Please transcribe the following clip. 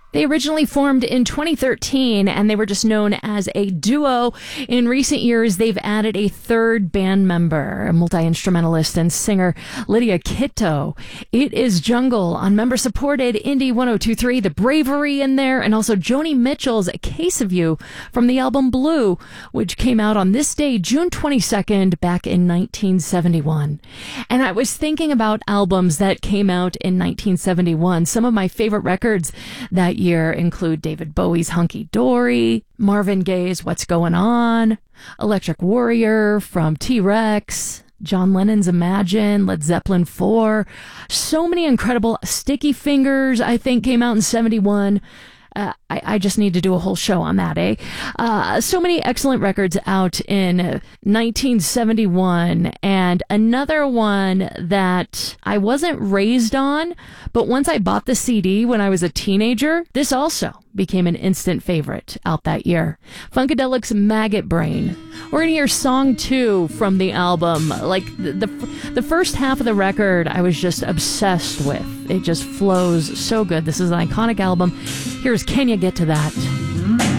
They originally formed in 2013, and they were just known as a duo. In recent years, they've added a third band member, a multi-instrumentalist and singer, Lydia Kitto. It is Jungle on member-supported Indie 102.3, The Bravery in there, and also Joni Mitchell's A Case of You from the album Blue, which came out on this day, June 22nd, back in 1971. And I was thinking about albums that came out in 1971. Some of my favorite records that year include David Bowie's Hunky Dory, Marvin Gaye's What's Going On, Electric Warrior from T-Rex, John Lennon's Imagine, Led Zeppelin 4. So many incredible. Sticky Fingers, I think, came out in 71. I just need to do a whole show on that, eh? So many excellent records out in 1971. And another one that I wasn't raised on, but once I bought the CD when I was a teenager, this also became an instant favorite out that year. Funkadelic's Maggot Brain. We're going to hear song 2 from the album. Like the first half of the record, I was just obsessed with. It just flows so good. This is an iconic album. Here's Can You Get to That?